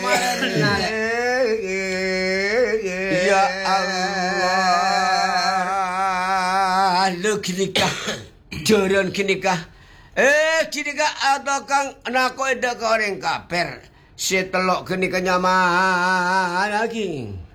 Ya Allah, lu gini kah? Joron gini kah? Gini kah atau kang nako eda koreng kaper. Si telok gini kenyaman lagi.